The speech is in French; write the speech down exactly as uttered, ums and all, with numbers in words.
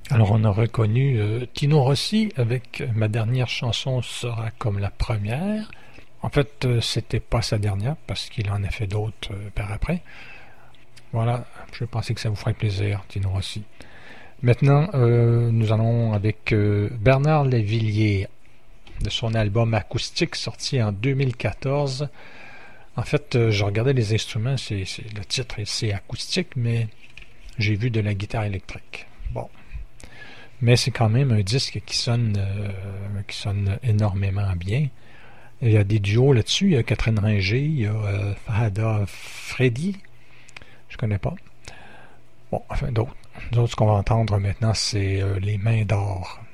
Alors, on a reconnu euh, Tino Rossi avec euh, Ma dernière chanson sera comme la première. En fait, euh, c'était pas sa dernière parce qu'il en a fait d'autres euh, par après. Voilà, je pensais que ça vous ferait plaisir, Tino Rossi. Maintenant, euh, nous allons avec euh, Bernard Lavilliers de son album Acoustique sorti en deux mille quatorze. En fait, euh, je regardais les instruments, c'est, c'est, le titre c'est acoustique, mais j'ai vu de la guitare électrique. Bon. Mais c'est quand même un disque qui sonne, euh, qui sonne énormément bien. Il y a des duos là-dessus. Il y a Catherine Ringer, il y a euh, Fahada Freddy. Je connais pas. Bon, enfin d'autres. D'autres, ce qu'on va entendre maintenant, c'est euh, Les Mains d'or.